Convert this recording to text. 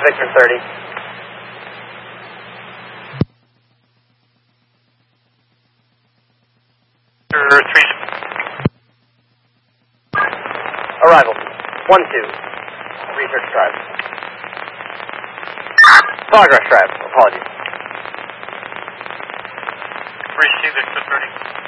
Victor 30. Arrival. 1-2. Research drive. Progress drive. Apologies. Receive Victor 30.